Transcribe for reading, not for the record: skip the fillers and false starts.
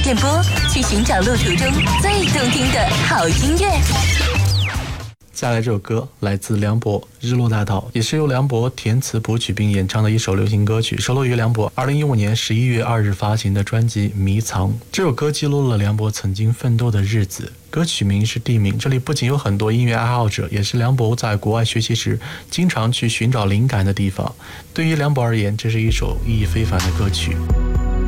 电波，去寻找路途中最动听的好音乐。 下来这首歌来自梁博《日落大道》，也是由梁博填词谱曲并演唱的一首流行歌曲，收录于梁博2015年11月2日发行的专辑《迷藏》。这首歌记录了梁博曾经奋斗的日子，歌曲名是地名。这里不仅有很多音乐爱好者，也是梁博在国外学习时经常去寻找灵感的地方。对于梁博而言，这是一首意义非凡的歌曲。